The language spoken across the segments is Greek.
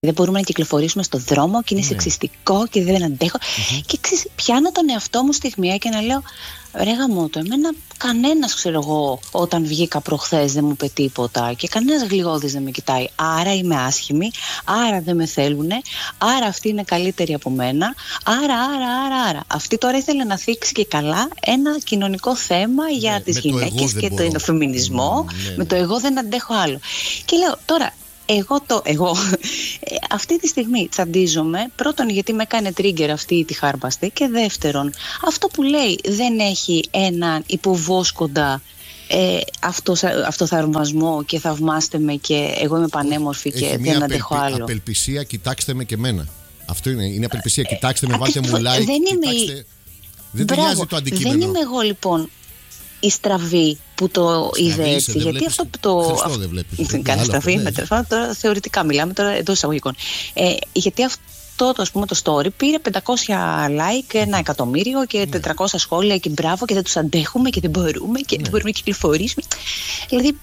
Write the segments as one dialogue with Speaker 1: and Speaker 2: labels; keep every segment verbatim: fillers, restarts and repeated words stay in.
Speaker 1: δεν μπορούμε να κυκλοφορήσουμε στον δρόμο και είναι ναι. σεξιστικό και δεν αντέχω. Mm-hmm. Και ξέρεις, πιάνω τον εαυτό μου στιγμιαία και να λέω, ρε γαμώτο, εμένα κανένας, ξέρω εγώ, όταν βγήκα προχθές δεν μου είπε τίποτα και κανένας γλυώδης δεν με κοιτάει. Άρα είμαι άσχημη, άρα δεν με θέλουνε, άρα αυτή είναι καλύτερη από μένα, άρα, άρα, άρα, άρα. Αυτή τώρα ήθελε να θίξει και καλά ένα κοινωνικό θέμα για ναι, τις γυναίκες και τον φεμινισμό. Mm, ναι. Με το εγώ δεν αντέχω άλλο. Και λέω τώρα, Εγώ, το, εγώ αυτή τη στιγμή τσαντίζομαι, πρώτον γιατί με έκανε trigger αυτή τη χάρπαστη και δεύτερον αυτό που λέει δεν έχει έναν υποβόσκοντα ε, αυτό, αυτοθαυμασμό και θαυμάστε με και εγώ είμαι πανέμορφη και έχει δεν αντέχω άλλο. Έχει
Speaker 2: απελπισία, κοιτάξτε με και εμένα. Αυτό είναι, είναι απελπισία, κοιτάξτε με, βάλτε μου like, δεν είμαι... κοιτάξτε... Δεν ταιριάζει το αντικείμενο.
Speaker 1: Δεν είμαι εγώ λοιπόν η στραβή που το είδε έτσι. Γιατί
Speaker 2: βλέπεις,
Speaker 1: αυτό που το.
Speaker 2: Χριστό δεν βλέπεις.
Speaker 1: Κάνει στραβή, με τώρα θεωρητικά μιλάμε, τώρα εντός εισαγωγικών. Ε, γιατί αυτό το, ας πούμε, το story πήρε πεντακόσια like, ένα εκατομμύριο και ναι. τετρακόσια σχόλια και μπράβο και δεν τους αντέχουμε και δεν μπορούμε και ναι. δεν μπορούμε να κυκλοφορήσουμε. Δηλαδή.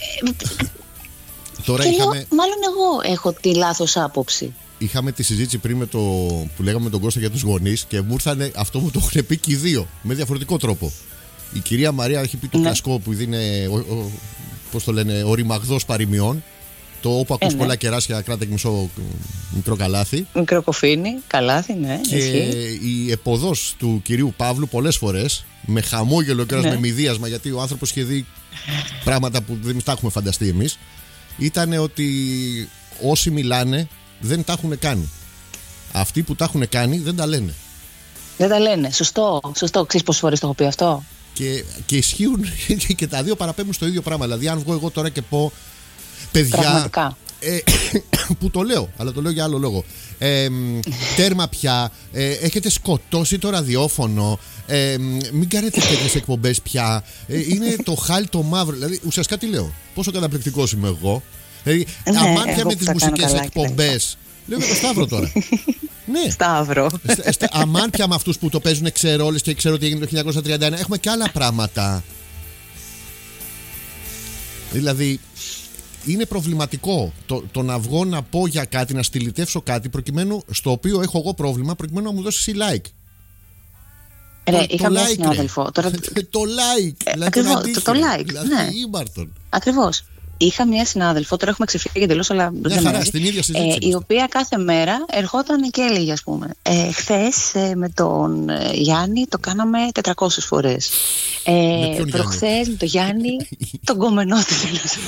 Speaker 2: Τώρα
Speaker 1: και
Speaker 2: είχαμε...
Speaker 1: λέω, μάλλον εγώ έχω τη λάθος άποψη.
Speaker 2: Είχαμε τη συζήτηση πριν με το που λέγαμε με τον Κώστα για τους γονείς και μου ήρθανε, αυτό μου το έχουν πει και οι δύο με διαφορετικό τρόπο. Η κυρία Μαρία έχει πει το ναι. κλασικό που είναι ο, ο, πώς το λένε, ο ρημαγδός παροιμιών. Το όπου ακούς ε, ναι. πολλά κεράσια κράτα και μισό μικρό καλάθι.
Speaker 1: Μικρό κοφίνι, καλάθι, ναι.
Speaker 2: Και ισχύει. Η εποδός του κυρίου Παύλου πολλές φορές με χαμόγελο και ναι. με μηδίασμα, γιατί ο άνθρωπος είχε δει πράγματα που δεν τα έχουμε φανταστεί εμείς, ήταν ότι όσοι μιλάνε δεν τα έχουν κάνει. Αυτοί που τα έχουν κάνει δεν τα λένε.
Speaker 1: Δεν τα λένε. Σωστό. Σωστό. Ξέρεις πόσες φορές το έχω πει αυτό.
Speaker 2: Και, και ισχύουν και τα δύο παραπέμπουν στο ίδιο πράγμα. Δηλαδή, αν βγω εγώ τώρα και πω παιδιά. Ε, που το λέω, αλλά το λέω για άλλο λόγο. Ε, τέρμα πια. Ε, έχετε σκοτώσει το ραδιόφωνο. Ε, μην κάνετε τέτοιες εκπομπές πια. Ε, είναι το χάλι το μαύρο. Δηλαδή, ουσιαστικά τι λέω. Πόσο καταπληκτικός είμαι εγώ. Δηλαδή, ναι, αμάτια με τις μουσικές εκπομπές. Λέω για το Σταύρο τώρα. Ναι.
Speaker 1: Σταύρο.
Speaker 2: Αμάν πια με αυτούς που το παίζουν ξέρω όλες και ξέρω τι έγινε το χίλια εννιακόσια τριάντα ένα. Έχουμε και άλλα πράγματα. Δηλαδή είναι προβληματικό το, το να βγω να πω για κάτι, να στυλιτεύσω κάτι προκειμένου, στο οποίο έχω εγώ πρόβλημα, προκειμένου να μου δώσεις εσύ like.
Speaker 1: Ρε,
Speaker 2: το,
Speaker 1: είχα
Speaker 2: το
Speaker 1: μια
Speaker 2: like,
Speaker 1: συνάδελφο. Τώρα...
Speaker 2: το like.
Speaker 1: Ε,
Speaker 2: δηλαδή
Speaker 1: ακριβώς, το, το like.
Speaker 2: Δηλαδή
Speaker 1: ναι.
Speaker 2: ήμαρτον.
Speaker 1: Ακριβώς. Είχα μια συνάδελφο, τώρα έχουμε ξεφύγει εντελώς, αλλά
Speaker 2: δεν χαρά, στην ίδια συζήτηση,
Speaker 1: ε, η οποία κάθε μέρα ερχόταν και έλεγε, ας πούμε, ε, χθες ε, με τον ε, Γιάννη το κάναμε τετρακόσιες φορές. Ε, προχθές με τον Γιάννη τον κομμενό της.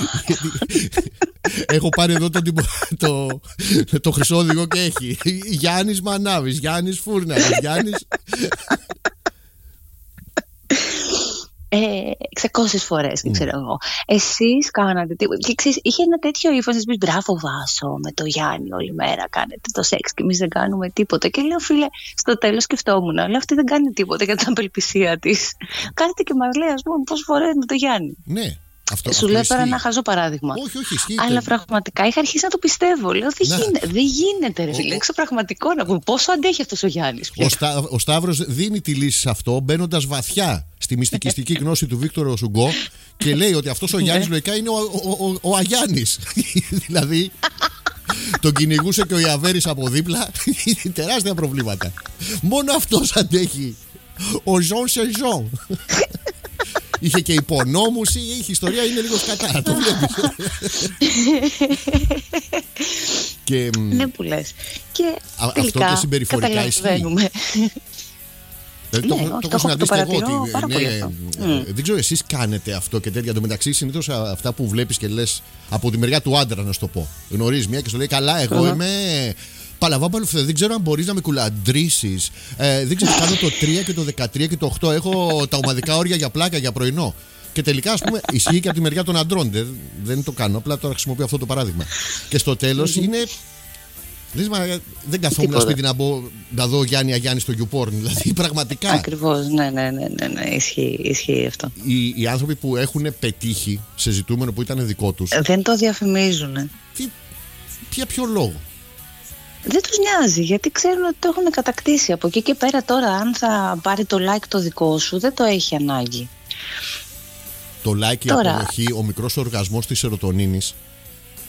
Speaker 2: Έχω πάρει εδώ το, το, το, το χρυσό οδηγό και έχει Γιάννης Μανάβης, Γιάννης Φούρναρης, Γιάννης...
Speaker 1: Ε, εξακόσιες φορές, δεν ξέρω εγώ. Εσείς κάνατε τίποτα. Και ξέρεις, είχε ένα τέτοιο ύφος να πεις μπράβο Βάσο, με το Γιάννη όλη μέρα κάνετε το σεξ και εμείς δεν κάνουμε τίποτα. Και λέω, φίλε, στο τέλος σκεφτόμουν, λέω αυτή δεν κάνει τίποτα για την απελπισία της. Κάνετε και μας λέει, ας πούμε, πόσες φορές με το Γιάννη.
Speaker 2: Ναι. Αυτό,
Speaker 1: Σου λέω τώρα ένα χαζό παράδειγμα.
Speaker 2: Όχι, όχι, ισχύει.
Speaker 1: Αλλά πραγματικά είχα αρχίσει να το πιστεύω. Λέω δεν γίνεται, δεν γίνεται, ρε φίλε. Έξω πραγματικό να πούμε πόσο αντέχει αυτός ο Γιάννης.
Speaker 2: Ο, Στά, ο Σταύρος δίνει τη λύση σε αυτό, μπαίνοντας βαθιά στη μυστικιστική γνώση του Βίκτορο Σουγκό και λέει ότι αυτός ο Γιάννης λογικά είναι ο, ο, ο, ο Αγιάννης. Δηλαδή τον κυνηγούσε και ο Ιαβέρης από δίπλα. Τεράστια προβλήματα. Μόνο αυτός αντέχει. Ο Ζων σε Ζων. Είχε και υπονόμουση, η ιστορία είναι λίγο σκατά. Το βλέπεις. Και,
Speaker 1: ναι που λες. Και
Speaker 2: α, αυτό και συμπεριφορικά ισχύει. Δηλαδή, ναι, το, το, το έχω συναντήσει και εγώ ότι, ναι, ε, mm. δεν ξέρω εσείς κάνετε αυτό και τέτοια. Εν τω μεταξύ συνήθως αυτά που βλέπεις και λες από τη μεριά του άντρα, να σου το πω. Γνωρίζεις μια και σου λέει καλά εγώ uh-huh. είμαι παλαβά, δεν ξέρω αν μπορείς να με κουλαντρήσεις. Ε, δεν ξέρω, κάνω το τρία και το δεκατρία και το οκτώ. Έχω τα ομαδικά όρια για πλάκα, για πρωινό. Και τελικά, ας πούμε, ισχύει και από τη μεριά των αντρών. Δεν, δεν το κάνω. Απλά τώρα χρησιμοποιώ αυτό το παράδειγμα. Και στο τέλος είναι. Λες, μα, δεν καθόμουν σπίτι να, μπω, να δω Γιάννη Αγιάννη στο YouPorn. Δηλαδή, πραγματικά.
Speaker 1: Ακριβώς, ναι, ναι, ναι, ναι, ναι. Ισχύει, ισχύει αυτό.
Speaker 2: Οι, οι άνθρωποι που έχουν πετύχει σε ζητούμενο που ήταν δικό τους.
Speaker 1: Δεν το διαφημίζουν.
Speaker 2: Τι, για ποιο λόγο?
Speaker 1: Δεν τους νοιάζει, γιατί ξέρουν ότι το έχουν κατακτήσει. Από εκεί και πέρα τώρα, αν θα πάρει το like το δικό σου, δεν το έχει ανάγκη.
Speaker 2: Το like, η τώρα... αποδοχή, ο μικρός οργασμός της σερωτονίνης.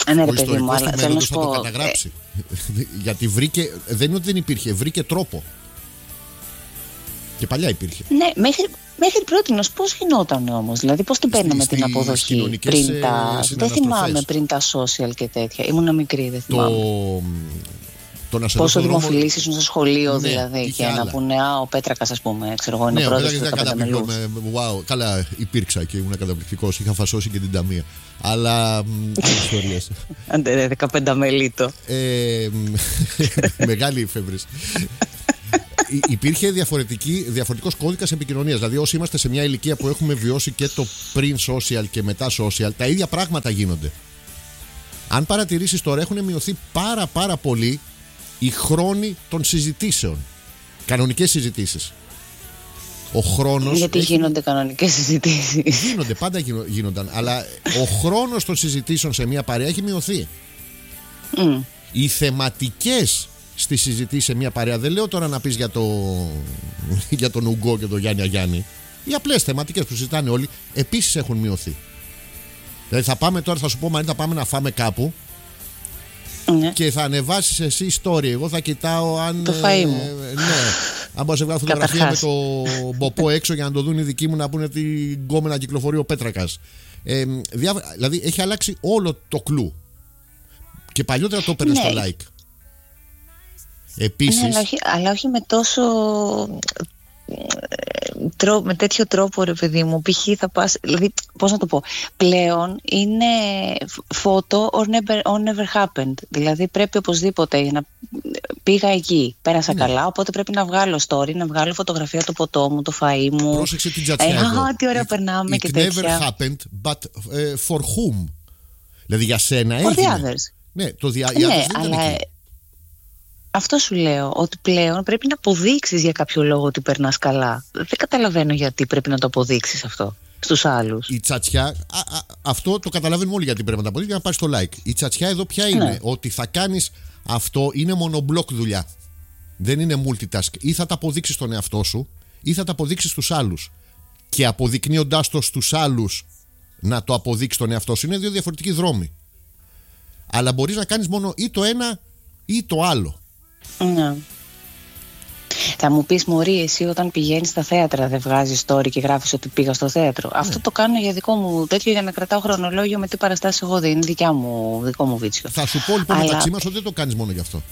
Speaker 1: Ναι, ρε,
Speaker 2: ο
Speaker 1: παιδί μου, αλλά θέλω να σου
Speaker 2: θα το
Speaker 1: πω.
Speaker 2: καταγράψει. Ε... Γιατί βρήκε, δεν είναι ότι δεν υπήρχε, βρήκε τρόπο. Και παλιά υπήρχε.
Speaker 1: Ναι, μέχρι, μέχρι πρότινος πώς γινόταν όμως, δηλαδή πώς την παίρναμε την αποδοχή πριν τα. Δεν θυμάμαι πριν τα social και τέτοια. Ήμουνα μικρή, δεν θυμάμαι.
Speaker 2: Το... Το
Speaker 1: πόσο δημοφιλής ήσουν στο σχολείο,
Speaker 2: ναι,
Speaker 1: δηλαδή. Και
Speaker 2: άλλα.
Speaker 1: να πούνε, α, ο Πέτρακας, ας πούμε, ξέρω εγώ, είναι
Speaker 2: ναι,
Speaker 1: πρόεδρος του δεκαπενταμελούς.
Speaker 2: Wow, καλά, υπήρξα και ήμουν καταπληκτικός. Είχα φασώσει και την ταμεία. Αλλά. Άλλες ιστορίες.
Speaker 1: Άντε, δεκαπενταμελίτο.
Speaker 2: ε, Μεγάλη εφεύρεση. Υπήρχε διαφορετικός κώδικας επικοινωνίας. Δηλαδή, όσοι είμαστε σε μια ηλικία που έχουμε βιώσει και το πριν social και μετά social, τα ίδια πράγματα γίνονται. Αν παρατηρήσεις τώρα, έχουν μειωθεί πάρα πάρα πολύ οι χρόνοι των συζητήσεων. Κανονικές συζητήσεις. Ο χρόνος.
Speaker 1: Γιατί
Speaker 2: έχει...
Speaker 1: γίνονται κανονικές συζητήσεις.
Speaker 2: Γίνονται, πάντα γίνονταν. Αλλά ο χρόνος των συζητήσεων σε μια παρέα έχει μειωθεί.
Speaker 1: Mm.
Speaker 2: Οι θεματικές στις συζητήσεις σε μια παρέα, δεν λέω τώρα να πεις για, το... για τον Ουγκό και τον Γιάννη Αγιάννη. Οι απλές θεματικές που συζητάνε όλοι επίσης έχουν μειωθεί. Δηλαδή θα πάμε τώρα, θα σου πω Μαρίτα, πάμε να φάμε κάπου.
Speaker 1: Ναι.
Speaker 2: Και θα ανεβάσεις εσύ story. Εγώ θα κοιτάω αν.
Speaker 1: Το φαΐ μου.
Speaker 2: Ε, ναι. Αν μπορώ να σε βγάλω φωτογραφία με το μποπό έξω για να το δουν οι δικοί μου να πούνε τι γκόμενα κυκλοφορεί ο Πέτρακας. Ε, διά, δηλαδή έχει αλλάξει όλο το κλου. Και παλιότερα το έπαιρνε
Speaker 1: ναι.
Speaker 2: στο like. Επίσης.
Speaker 1: Ναι, αλλά, όχι, αλλά όχι με τόσο. Τρό, με τέτοιο τρόπο, ρε παιδί μου, π.χ. θα πας, δηλαδή, πώς να το πω, πλέον είναι photo or never, or never happened, δηλαδή πρέπει οπωσδήποτε να πήγα εκεί, πέρασα ναι. καλά, οπότε πρέπει να βγάλω story, να βγάλω φωτογραφία το ποτό μου, το φαΐ μου.
Speaker 2: Πρόσεξε την τζατσιά
Speaker 1: ε,
Speaker 2: εδώ.
Speaker 1: Α, τι ωραία it, περνάμε
Speaker 2: it
Speaker 1: και τέτοια.
Speaker 2: Never happened, but uh, for whom? Δηλαδή για σένα
Speaker 1: for
Speaker 2: έγινε.
Speaker 1: The others.
Speaker 2: Ναι, το the,
Speaker 1: ναι,
Speaker 2: others δεν
Speaker 1: αλλά...
Speaker 2: ήταν εκεί.
Speaker 1: Αυτό σου λέω, ότι πλέον πρέπει να αποδείξεις για κάποιο λόγο ότι περνάς καλά. Δεν καταλαβαίνω γιατί πρέπει να το αποδείξεις αυτό στους άλλους.
Speaker 2: Η τσατσιά, α, α, αυτό το καταλαβαίνουμε όλοι γιατί πρέπει να το αποδείξεις για να πάρεις το like. Η τσατσιά εδώ ποια είναι, ναι. ότι θα κάνεις αυτό, είναι μονομπλοκ δουλειά. Δεν είναι multitask. Ή θα τα αποδείξεις στον εαυτό σου, ή θα τα αποδείξεις στους άλλους. Και αποδεικνύοντάς το στους άλλους να το αποδείξεις στον εαυτό σου, είναι δύο διαφορετικοί δρόμοι. Αλλά μπορείς να κάνεις μόνο ή το ένα ή το άλλο.
Speaker 1: Ναι. Θα μου πεις, μωρή, εσύ όταν πηγαίνεις στα θέατρα δεν βγάζεις story και γράφεις ότι πήγα στο θέατρο. Ναι. Αυτό το κάνω για δικό μου τέτοιο, για να κρατάω χρονολόγιο με τι παραστάσεις εγώ δίνω. Είναι δικιά μου, δικό μου βίτσιο.
Speaker 2: Θα σου πω λοιπόν Αλλά... μεταξύ μας ότι δεν το κάνεις μόνο γι' αυτό.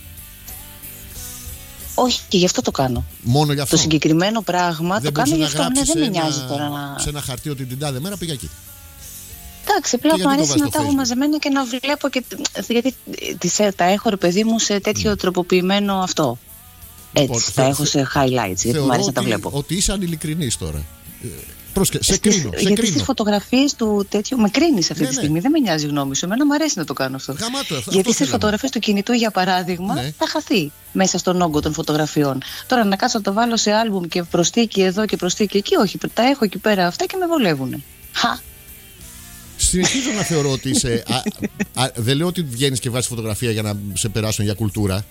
Speaker 1: Όχι, και γι' αυτό το κάνω.
Speaker 2: Μόνο γι' αυτό.
Speaker 1: Το συγκεκριμένο πράγμα
Speaker 2: δεν
Speaker 1: το κάνω γι' αυτό. Ναι, δεν με νοιάζει
Speaker 2: ένα...
Speaker 1: τώρα να.
Speaker 2: Σε ένα χαρτί ότι την τάδε μέρα πήγα εκεί.
Speaker 1: Εντάξει, απλά μου αρέσει να τα έχω μαζεμένα και να βλέπω και. Γιατί τα έχω, ρε παιδί μου, σε τέτοιο mm. τροποποιημένο αυτό. Έτσι, λοιπόν, τα θε, έχω σε highlights, γιατί μου αρέσει να τα βλέπω.
Speaker 2: Ότι είσαι ανηλικρινής τώρα. Πρόσκα, σε κρίνω. Σε
Speaker 1: γιατί
Speaker 2: κρίνω.
Speaker 1: Στις φωτογραφίες του τέτοιου. Με κρίνεις αυτή
Speaker 2: ναι,
Speaker 1: τη στιγμή, ναι. δεν με νοιάζει η γνώμη σου. Εμένα μου αρέσει να το κάνω αυτό.
Speaker 2: Γαμάτο, αυτό,
Speaker 1: γιατί
Speaker 2: αυτό
Speaker 1: στις φωτογραφίες του κινητού, για παράδειγμα, ναι. θα χαθεί μέσα στον όγκο των φωτογραφιών. Τώρα να κάτσω να το βάλω σε άλμπουμ και προστίκη εδώ και προστίκη εκεί, όχι. Τα έχω εκεί πέρα αυτά και με βολεύουν. Χα.
Speaker 2: Συνεχίζω να θεωρώ ότι είσαι. α, α, δεν λέω ότι βγαίνεις και βάζεις φωτογραφία για να σε περάσουν για κουλτούρα.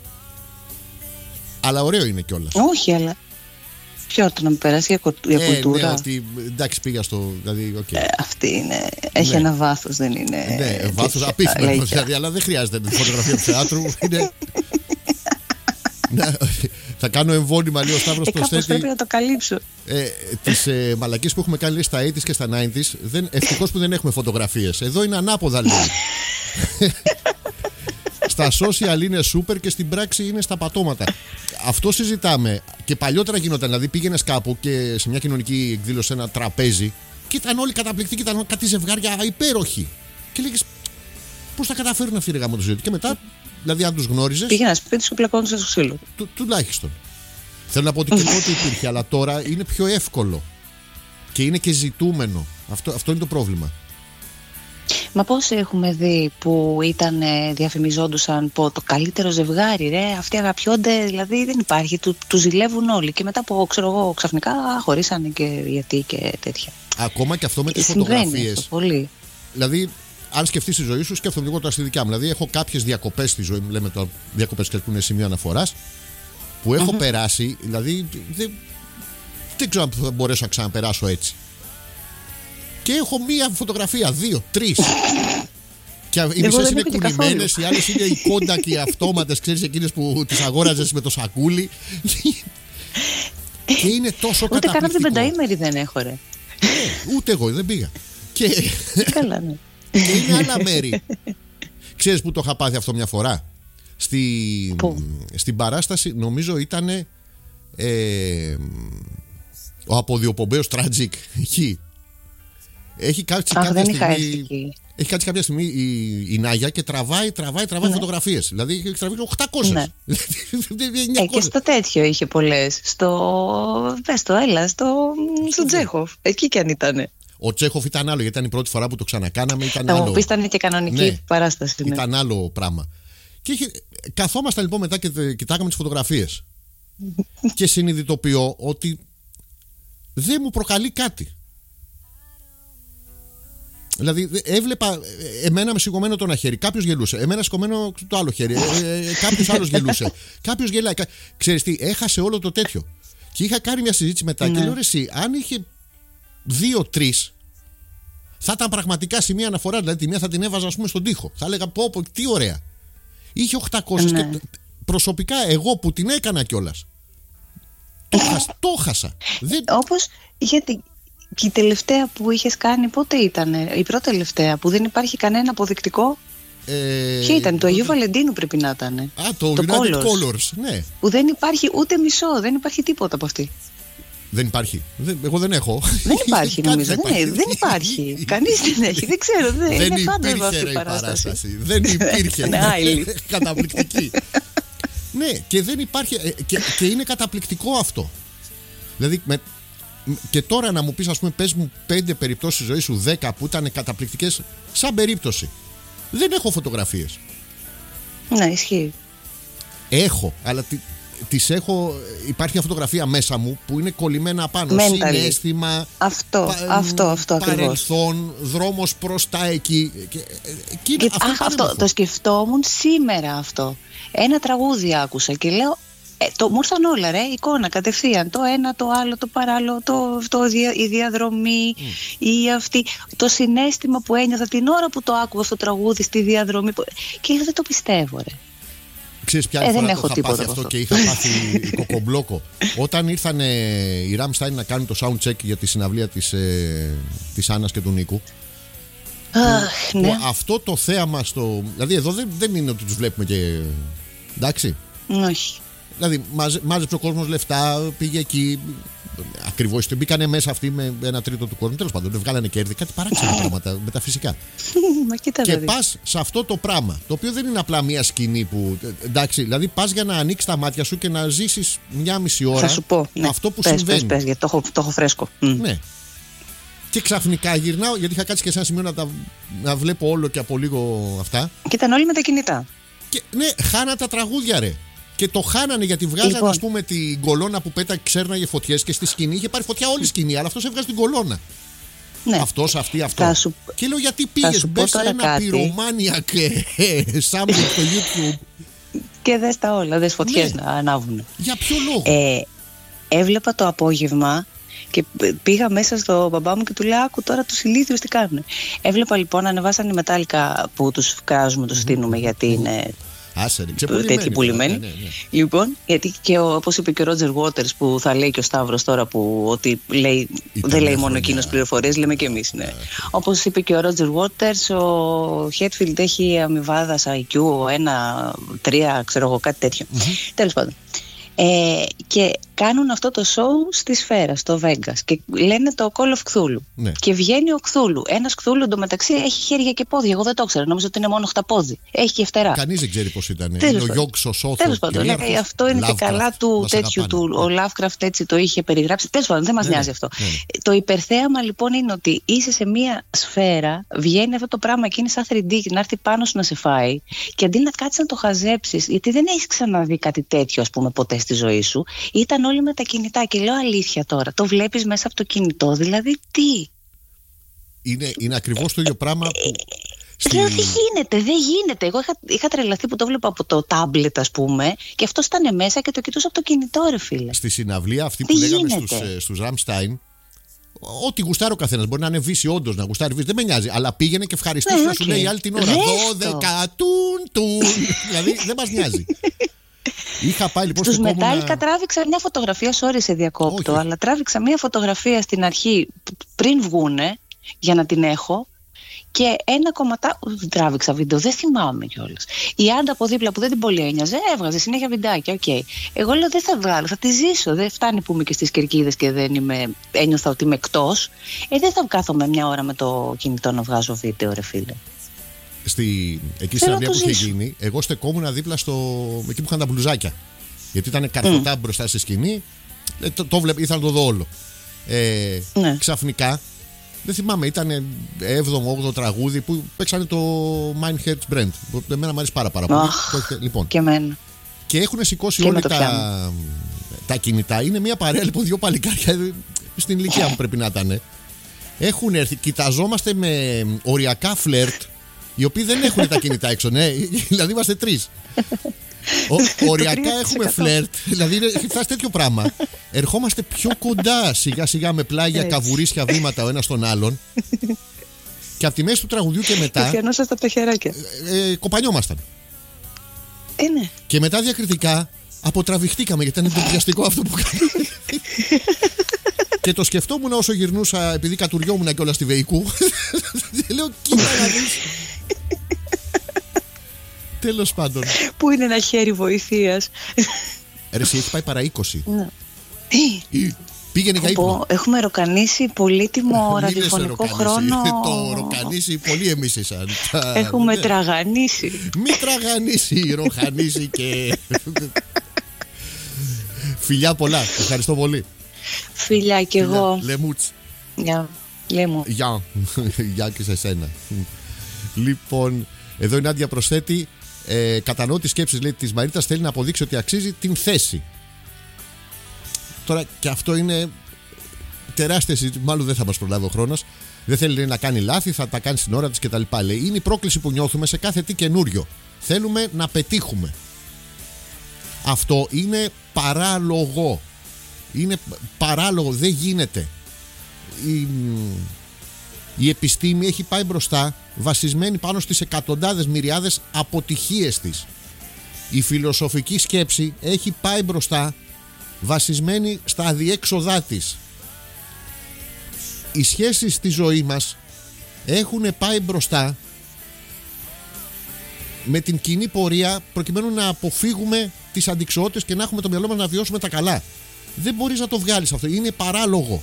Speaker 2: Αλλά ωραίο είναι κιόλας.
Speaker 1: Όχι, αλλά. Ποιο το να με περάσει για, κο... για
Speaker 2: ε,
Speaker 1: κουλτούρα.
Speaker 2: Ναι, ότι εντάξει, πήγα στο. Δηλαδή, okay.
Speaker 1: ε, αυτή είναι. Έχει ναι. ένα βάθος, δεν είναι.
Speaker 2: Ναι, βάθος απίθανο. Δηλαδή, αλλά δεν χρειάζεται τη φωτογραφία του θεάτρου. Είναι. ναι, θα κάνω εμβόλυμα, λέει ο Σταύρος,
Speaker 1: ε,
Speaker 2: προσθέτει.
Speaker 1: Πρέπει να το καλύψω.
Speaker 2: Ε, τις ε, μαλακίες που έχουμε κάνει λέει, στα ογδόντα και στα ενενήντα, δεν, ευτυχώς που δεν έχουμε φωτογραφίες. Εδώ είναι ανάποδα, λέει. Στα social είναι super και στην πράξη είναι στα πατώματα. Αυτό συζητάμε. Και παλιότερα γινόταν. Δηλαδή πήγαινες κάπου και σε μια κοινωνική εκδήλωση, σε ένα τραπέζι, και ήταν όλοι καταπληκτικοί, ήταν κάτι ζευγάρια υπέροχοι. Και λέγες, πώς θα καταφέρουν αυτοί οι γάμο του ζωή. Και μετά, δηλαδή, αν τους γνώριζες.
Speaker 1: Πήγαινα σπίτι σου, πλακώνοντας στο ξύλο.
Speaker 2: Του, τουλάχιστον. Θέλω να πω ότι και τότε υπήρχε, αλλά τώρα είναι πιο εύκολο. Και είναι και ζητούμενο. Αυτό, αυτό είναι το πρόβλημα.
Speaker 1: Μα πόσοι έχουμε δει που ήταν, διαφημιζόντουσαν πω το καλύτερο ζευγάρι, ρε, αυτοί αγαπιόνται, δηλαδή δεν υπάρχει, του, του ζηλεύουν όλοι. Και μετά από, ξέρω εγώ, ξαφνικά χωρίσανε και γιατί και τέτοια.
Speaker 2: Ακόμα και αυτό με τις φωτογραφίες.
Speaker 1: Πολύ.
Speaker 2: Δηλαδή, αν σκεφτείς τη ζωή σου, σκέφτομαι λίγο τώρα στη δικιά μου. Δηλαδή, έχω κάποιες διακοπές στη ζωή μου, λέμε τώρα διακοπές που είναι σημείο αναφοράς, που έχω mm-hmm. περάσει, δηλαδή δεν, δεν ξέρω αν θα μπορέσω να ξαναπεράσω έτσι. Και έχω μία φωτογραφία, δύο, τρεις. Και οι μισές είναι κουνημένες, οι άλλες είναι οι κόντα και οι αυτόματες, ξέρεις, εκείνες που τις αγόραζες με το σακούλι. Και είναι τόσο
Speaker 1: ούτε
Speaker 2: καταπληκτικό.
Speaker 1: Ούτε καν από την πενταήμερη δεν έχω, ρε.
Speaker 2: Ε, ούτε εγώ, δεν πήγα. Και,
Speaker 1: καλά, ναι.
Speaker 2: Και είναι άλλα μέρη. Ξέρεις που το είχα πάθει αυτό μια φορά? Στη, στην παράσταση, νομίζω ήταν ε, ο αποδιοπομπαίος Tragic εκεί. Έχει κάτσει
Speaker 1: Αχ,
Speaker 2: κάποια
Speaker 1: δεν
Speaker 2: στιγμή, έχει κάτσει κάποια στιγμή η, η Νάγια και τραβάει, τραβάει, τραβάει ναι. φωτογραφίες. Δηλαδή έχει τραβήσει οκτακόσιες. Ναι.
Speaker 1: ε, και στο τέτοιο είχε πολλές. Στο, πες το, έλα, στο, στο Τσέχοφ. Εκεί κι αν ήτανε.
Speaker 2: Ο Τσέχοφ ήταν άλλο, γιατί ήταν η πρώτη φορά που το ξανακάναμε. Ήταν
Speaker 1: θα
Speaker 2: άλλο.
Speaker 1: μου πεις, ήταν και κανονική ναι, παράσταση. Ναι.
Speaker 2: Ήταν άλλο πράγμα. Και είχε, καθόμασταν λοιπόν μετά και κοιτάγαμε τις φωτογραφίες. Και συνειδητοποιώ ότι δεν μου προκαλεί κάτι. Δηλαδή έβλεπα εμένα με σηκωμένο το ένα χέρι, κάποιος γελούσε, εμένα σηκωμένο το άλλο χέρι, ε, ε, κάποιος άλλος γελούσε, κάποιος γελάει. Ξέρεις τι, έχασε όλο το τέτοιο. Και είχα κάνει μια συζήτηση μετά ναι. και λέω ρε εσύ, αν είχε δύο-τρεις, θα ήταν πραγματικά σημεία αναφορά. Δηλαδή τη μία θα την έβαζα ας πούμε στον τοίχο. Θα έλεγα πω, πω τι ωραία. Είχε οκτακόσιες ναι. και προσωπικά εγώ που την έκανα κιόλας το, χασα, το χάσα. Δεν...
Speaker 1: Όπως γιατί και η τελευταία που είχες κάνει πότε ήταν? Η πρώτη τελευταία που δεν υπάρχει κανένα αποδεικτικό.
Speaker 2: Ε,
Speaker 1: Ποια ήταν? Το Αγίου Βαλεντίνου πρέπει να ήταν.
Speaker 2: Α, το, το United Colors. Colors, ναι.
Speaker 1: Που δεν υπάρχει ούτε μισό, δεν υπάρχει τίποτα από αυτή.
Speaker 2: Δεν υπάρχει. Δεν, εγώ δεν έχω.
Speaker 1: Δεν υπάρχει νομίζω. δεν, δεν, δεν υπάρχει. Κανείς δεν έχει. Δεν ξέρω. Δεν,
Speaker 2: δεν
Speaker 1: είναι
Speaker 2: υπήρχε αυτή η παράσταση. παράσταση. Δεν υπήρχε. Καταπληκτική. Ναι, και δεν υπάρχει. Και, και είναι καταπληκτικό αυτό. Δηλαδή, με, και τώρα να μου πεις, ας πούμε, πες μου πέντε περιπτώσεις ζωής σου, δέκα που ήταν καταπληκτικές, σαν περίπτωση. Δεν έχω φωτογραφίες.
Speaker 1: Ναι, ισχύει.
Speaker 2: Έχω, αλλά τις έχω. Υπάρχει μια φωτογραφία μέσα μου που είναι κολλημένα απάνω.
Speaker 1: Mentally.
Speaker 2: Συναίσθημα.
Speaker 1: Αυτό, πα, αυτό, αυτό
Speaker 2: παρελθόν, δρόμος προς τα εκεί. Και, και,
Speaker 1: και,
Speaker 2: αυτό,
Speaker 1: αχ, αυτό το σκεφτόμουν σήμερα αυτό. Ένα τραγούδι άκουσα και λέω. Ε, το, μου ήρθαν όλα ρε, εικόνα κατευθείαν. Το ένα, το άλλο, το παράλληλο, το, το, η διαδρομή, mm. η αυτή, το συναίσθημα που ένιωθα την ώρα που το άκουγα αυτό το τραγούδι στη διαδρομή. Που... Και λέω δεν το πιστεύω ρε.
Speaker 2: Ξέρεις ποια ε, φορά δεν το είχα πάθει αυτό, αυτό και είχα πάθει κοκομπλόκο. Όταν ήρθαν ε, οι Rammstein να κάνουν το soundcheck για τη συναυλία της, ε, της Άννας και του Νίκου.
Speaker 1: Αχ,
Speaker 2: που,
Speaker 1: ναι.
Speaker 2: που αυτό το θέαμα στο... Δηλαδή εδώ δεν, δεν είναι ότι τους βλέπουμε και... Εντάξει.
Speaker 1: Όχι.
Speaker 2: Δηλαδή μάζε, μάζεψε ο κόσμος λεφτά, πήγε εκεί. Ακριβώς το μπήκανε μέσα αυτοί με ένα τρίτο του κόσμου. Τέλος πάντων, δεν βγάλανε κέρδη. Κάτι παράξενα πράγματα μεταφυσικά. Και πας σε αυτό το πράγμα, το οποίο δεν είναι απλά μια σκηνή που. Εντάξει, δηλαδή πας για να ανοίξεις τα μάτια σου και να ζήσεις μια μισή ώρα.
Speaker 1: Θα σου πω, ναι.
Speaker 2: Αυτό που
Speaker 1: πες,
Speaker 2: συμβαίνει.
Speaker 1: Πες, πες, γιατί το έχω, το έχω φρέσκο.
Speaker 2: Ναι. Και ξαφνικά γυρνάω, γιατί είχα κάτσει και σε ένα σημείο να, τα, να βλέπω όλο και από λίγο αυτά.
Speaker 1: Και ήταν όλοι με τα κινητά.
Speaker 2: Και ναι, χάνα τα τραγούδια ρε. Και το χάνανε γιατί βγάζανε, λοιπόν, ας πούμε, την κολόνα που πέταγε, ξέρναγε φωτιές και στη σκηνή είχε πάρει φωτιά όλη η σκηνή, αλλά αυτός έβγαζε την κολόνα. Ναι. Αυτός, αυτή, αυτό.
Speaker 1: Σου...
Speaker 2: Και λέω γιατί πήγες, μπες σε ένα πυρομάνια και σάμπλ στο YouTube.
Speaker 1: Και δες τα όλα, δες φωτιές, ναι, να ανάβουν.
Speaker 2: Για ποιο λόγο?
Speaker 1: Ε, έβλεπα το απόγευμα και πήγα μέσα στο μπαμπά μου και του λέω άκου τώρα τους ηλίθιους τι κάνουν. Έβλεπα λοιπόν, ανεβάσαν οι μετάλλικα που τους βγάζουμε, τους στείνουμε γιατί είναι...
Speaker 2: Άσερ,
Speaker 1: τέτοιοι πουλημένοι. Ναι, ναι, ναι. Λοιπόν, γιατί και όπως είπε και ο Ρότζερ Waters που θα λέει και ο Σταύρος τώρα που ότι λέει, δεν λέει μόνο εκείνος πληροφορίες, λέμε και εμείς. Ναι. Yeah. Όπως είπε και ο Ρότζερ Waters, ο Χέτφιλντ έχει αμοιβάδα άι κιου ένα, τρία, ξέρω εγώ, κάτι τέτοιο. Mm-hmm. Τέλος πάντων. Ε, και κάνουν αυτό το show στη Σφαίρα, στο Vegas και λένε το Call of Cthulhu. Ναι. Και βγαίνει ο Cthulhu. Ένας Cthulhu εντωμεταξύ έχει χέρια και πόδια. Εγώ δεν το ξέρω, νόμιζα ότι είναι μόνο οχταπόδι. Έχει και φτερά.
Speaker 2: Κανείς δεν ξέρει πώς ήταν. Είναι ο Γιόγκς ο Σόθος.
Speaker 1: Τέλος πάντων, λέει, αυτό είναι Lovecraft, και καλά του τέτοιου του. Ο Lovecraft έτσι το είχε περιγράψει. Τέλος πάντων, δεν μας ναι, νοιάζει αυτό. Ναι, ναι. Το υπερθέαμα λοιπόν είναι ότι είσαι σε μία σφαίρα, βγαίνει αυτό το πράγμα και είναι σαν θρι ντι και να έρθει πάνω σου να σε φάει. Και αντί να κάτσεις να το χαζέψεις, γιατί δεν έχεις ξαναδεί κάτι τέτοιο, ας πούμε, ποτέ στη ζωή σου, ήταν όλοι με τα κινητά. Και λέω αλήθεια τώρα, το βλέπεις μέσα από το κινητό, δηλαδή τι.
Speaker 2: Είναι, είναι ακριβώς το ίδιο πράγμα που.
Speaker 1: Στη... Λέω τι γίνεται, δεν γίνεται. Εγώ είχα, είχα τρελαθεί που το βλέπα από το τάμπλετ, ας πούμε, και αυτό ήταν μέσα και το κοιτούσα από το κινητό, ρε φίλε.
Speaker 2: Στη συναυλία αυτή που δεν λέγαμε στους, στους Rammstein, Ό,τι γουστάρει ο καθένας. Μπορεί να είναι βύση, όντως να γουστάρει βύση. Δεν με νοιάζει. Αλλά πήγαινε και ευχαριστήσει
Speaker 1: ναι,
Speaker 2: να
Speaker 1: okay.
Speaker 2: σου λέει η άλλη την ώρα. δώδεκα τουν τουν. Δηλαδή δεν μας νοιάζει. Είχα πάει λοιπόν
Speaker 1: στους
Speaker 2: στο
Speaker 1: Μετάλλικα
Speaker 2: να...
Speaker 1: τράβηξα μια φωτογραφία, sorry σε διακόπτω, όχι. Αλλά τράβηξα μια φωτογραφία στην αρχή πριν βγούνε για να την έχω. Και ένα κομματά. Τράβηξα βίντεο, δεν θυμάμαι κιόλας. Η Άντα από δίπλα που δεν την πολύ ένοιαζε, έβγαζε συνέχεια βιντεάκια. Okay. Εγώ λέω δεν θα βγάλω, θα τη ζήσω. Δεν φτάνει που είμαι και στις Κερκίδες και δεν είμαι, ένιωθα ότι είμαι εκτός. Ε, δεν θα κάθομαι μια ώρα με το κινητό να βγάζω βίντεο, ρε φίλε.
Speaker 2: Στη... Εκεί στην Αρνία που είχε γίνει, εγώ στεκόμουν δίπλα στο. Εκεί που είχαν τα μπλουζάκια. Γιατί ήταν καρφωτά mm. μπροστά στη σκηνή. Ε, το, το βλέπω, ήθελα να το δω όλο. Ε, ναι. Ξαφνικά. Δεν θυμάμαι, ήταν έβδομο όγδοο τραγούδι που παίξανε το Mein Herz Brennt. Εμένα μου αρέσει πάρα, πάρα πολύ.
Speaker 1: Oh,
Speaker 2: λοιπόν.
Speaker 1: Και εμένα.
Speaker 2: Και έχουν σηκώσει όλοι τα, τα κινητά. Είναι μια παρέα λοιπόν, δύο παλικάρια στην ηλικία μου πρέπει να ήταν. Έχουν έρθει, κοιταζόμαστε με οριακά φλερτ, οι οποίοι δεν έχουν τα κινητά έξω. Ναι, δηλαδή είμαστε τρεις. Ο, οριακά έχουμε φλερτ, δηλαδή έχει φτάσει τέτοιο πράγμα. Ερχόμαστε πιο κοντά σιγά σιγά με πλάγια καβουρίσια βήματα ο ένας τον άλλον. Και από τη μέση του τραγουδιού και μετά
Speaker 1: πιανόσαστε από τα χεράκια.
Speaker 2: ε, ε, κοπανιόμασταν.
Speaker 1: Ε, ναι.
Speaker 2: Και μετά διακριτικά αποτραβηχτήκαμε, γιατί ήταν εντυπωσιαστικό αυτό που κάναμε. Και το σκεφτόμουν όσο γυρνούσα, επειδή κατουριόμουν κιόλας στη Βεϊκού. Λέω κοίτα να δεις. Τέλος πάντων.
Speaker 1: Πού είναι ένα χέρι βοηθείας.
Speaker 2: Ρε εσύ έχει πάει παρά είκοσι.
Speaker 1: Ναι.
Speaker 2: Πήγαινε για ύπνο.
Speaker 1: Έχουμε ροκανίσει πολύτιμο ραδιοφωνικό χρόνο.
Speaker 2: Το ροκανίσει πολύ εμείς εσάν.
Speaker 1: Έχουμε τραγανίσει.
Speaker 2: Μη τραγανίσει, ροχανίσει και... Φιλιά πολλά, ευχαριστώ πολύ.
Speaker 1: Φιλιά και εγώ.
Speaker 2: Λεμούτς.
Speaker 1: Γεια, λέμου.
Speaker 2: Γεια, γεια και σε σένα. Λοιπόν, εδώ η Νάντια προσθέτει, ε, κατανοώ τις σκέψεις λέει της Μαρίτας, θέλει να αποδείξει ότι αξίζει την θέση. Τώρα και αυτό είναι τεράστια συζήτηση, μάλλον δεν θα μας προλάβει ο χρόνος. Δεν θέλει λέει, να κάνει λάθη, θα τα κάνει στην ώρα της κτλ. Είναι η πρόκληση που νιώθουμε σε κάθε τι καινούριο. Θέλουμε να πετύχουμε. Αυτό είναι παράλογο. Είναι παράλογο, δεν γίνεται. Η, η επιστήμη έχει πάει μπροστά βασισμένη πάνω στις εκατοντάδες μυριάδες αποτυχίες της. Η φιλοσοφική σκέψη έχει πάει μπροστά βασισμένη στα αδιέξοδά της. Οι σχέσεις στη ζωή μας έχουν πάει μπροστά με την κοινή πορεία προκειμένου να αποφύγουμε τις αντιξοότητες και να έχουμε το μυαλό μας να βιώσουμε τα καλά. Δεν μπορείς να το βγάλεις αυτό, είναι παράλογο.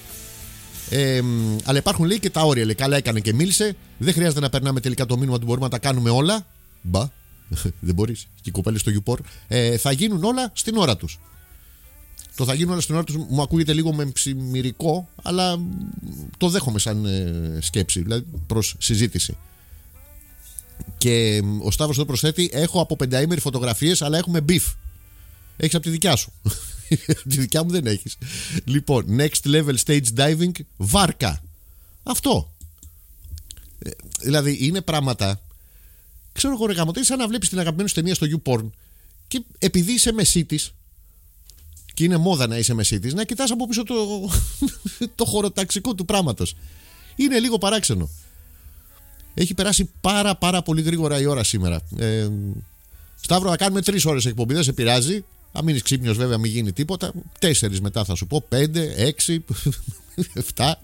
Speaker 2: Ε, αλλά υπάρχουν λέει και τα όρια. Λέει, καλά έκανε και μίλησε. Δεν χρειάζεται να περνάμε τελικά το μήνυμα ότι μπορούμε να τα κάνουμε όλα. Μπα, δεν μπορείς. Και οι κοπέλες στο YouPorn. Ε, θα γίνουν όλα στην ώρα τους. Το θα γίνουν όλα στην ώρα τους μου ακούγεται λίγο με ψημυρικό, αλλά το δέχομαι σαν ε, σκέψη, δηλαδή προς συζήτηση. Και ο Σταύρος εδώ προσθέτει: έχω από πενταήμερη φωτογραφίες, αλλά έχουμε beef. Έχεις από τη δικιά σου. Τη δικιά μου δεν έχεις. Λοιπόν, next level stage diving, βάρκα. Αυτό. Ε, δηλαδή είναι πράγματα. Ξέρω εγώ ρε γαμωτέ, σαν να βλέπεις την αγαπημένη σου ταινία στο YouPorn και επειδή είσαι μεσίτης και είναι μόδα να είσαι μεσίτης, να κοιτάς από πίσω το, το χωροταξικό του πράγματος. Είναι λίγο παράξενο. Έχει περάσει πάρα πάρα πολύ γρήγορα η ώρα σήμερα. Ε, Σταύρο, θα κάνουμε τρεις ώρες εκπομπή, δεν σε πειράζει. Αν μείνεις ξύπνιος βέβαια, μην γίνει τίποτα. Τέσσερις μετά θα σου πω, πέντε, έξι, εφτά.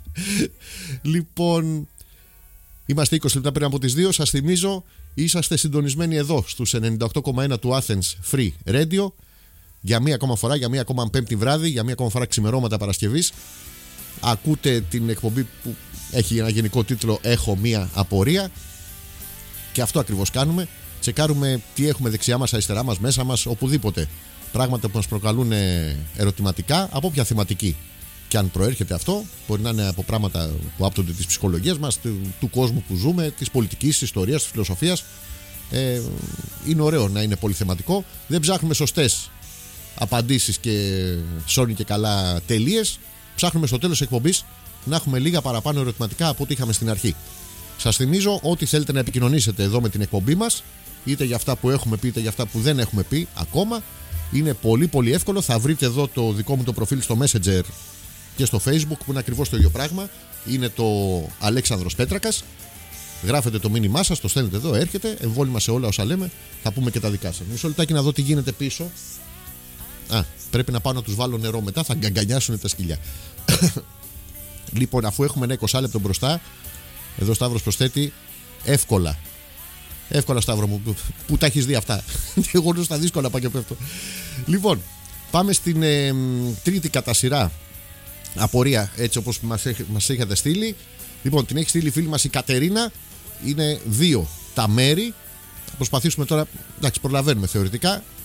Speaker 2: Λοιπόν, είμαστε είκοσι λεπτά πριν από τις δύο. Σας θυμίζω, είσαστε συντονισμένοι εδώ στους ενενήντα οκτώ κόμμα ένα του Athens Free Radio. Για μία ακόμα φορά, για μία ακόμα πέμπτη βράδυ, για μία ακόμα φορά ξημερώματα Παρασκευής. Ακούτε την εκπομπή που έχει ένα γενικό τίτλο «Έχω μία απορία». Και αυτό ακριβώς κάνουμε. Τσεκάρουμε τι έχουμε δεξιά μας, αριστερά μας, μέσα μας, οπουδήποτε. Πράγματα που μας προκαλούν ερωτηματικά, από ποια θεματική. Και αν προέρχεται αυτό, μπορεί να είναι από πράγματα που άπτονται της ψυχολογίας μας, του, του κόσμου που ζούμε, της πολιτικής, της ιστορίας, της φιλοσοφίας. Ε, είναι ωραίο να είναι πολυθεματικό. Δεν ψάχνουμε σωστές απαντήσεις και σώνει και καλά τελείες. Ψάχνουμε στο τέλος της εκπομπής να έχουμε λίγα παραπάνω ερωτηματικά από ό,τι είχαμε στην αρχή. Σας θυμίζω ότι θέλετε να επικοινωνήσετε εδώ με την εκπομπή μας, είτε για αυτά που έχουμε πει, είτε για αυτά που δεν έχουμε πει ακόμα. Είναι πολύ πολύ εύκολο. Θα βρείτε εδώ το δικό μου το προφίλ στο Messenger και στο Facebook που είναι ακριβώς το ίδιο πράγμα. Είναι το Αλέξανδρος Πέτρακας. Γράφετε το μήνυμά σας, το στέλνετε εδώ, έρχεται. Εμβόλυμα σε όλα όσα λέμε. Θα πούμε και τα δικά σας. Μισό λεπτάκι να δω τι γίνεται πίσω. Α, πρέπει να πάω να τους βάλω νερό μετά, θα γκαγκανιάσουν τα σκυλιά. Λοιπόν, αφού έχουμε ένα είκοσι λεπτό μπροστά, εδώ ο Σταύρος προσθέτει εύκολα. Εύκολα, Σταύρο μου, που τα έχεις δει αυτά. Και εγώ στα δύσκολα πάω και πέφτω. Λοιπόν, πάμε στην ε, τρίτη κατά σειρά απορία, έτσι όπως μας, μας είχατε στείλει. Λοιπόν, την έχει στείλει η φίλη μας η Κατερίνα. Είναι δύο τα μέρη. Θα προσπαθήσουμε τώρα, εντάξει, προλαβαίνουμε θεωρητικά.